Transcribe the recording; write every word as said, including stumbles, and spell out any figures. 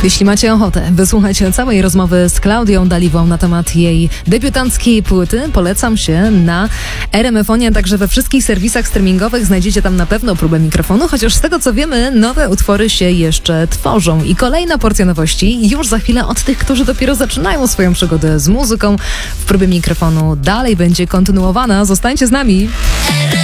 Jeśli macie ochotę wysłuchać całej rozmowy z Klaudią Daliwą na temat jej debiutanckiej płyty, polecam się na R M F onie, także we wszystkich serwisach streamingowych znajdziecie tam na pewno próbę mikrofonu, chociaż z tego co wiemy, nowe utwory się jeszcze tworzą. I kolejna porcja nowości już za chwilę od tych, którzy dopiero zaczynają swoją przygodę z muzyką. W próbie mikrofonu dalej będzie kontynuowana. Zostańcie z nami.